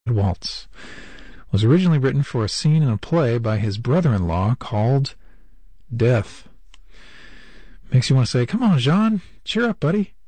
Waltz was originally written for a scene in a play by his brother-in-law called Death. Makes you want to say, come on, Jean, cheer up, buddy.